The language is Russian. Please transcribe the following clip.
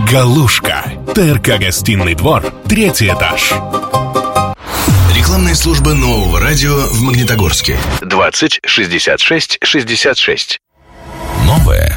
Галушка. ТРК «Гостиный двор», 3-й этаж. Рекламная служба нового радио в Магнитогорске. 20 66 66. Новое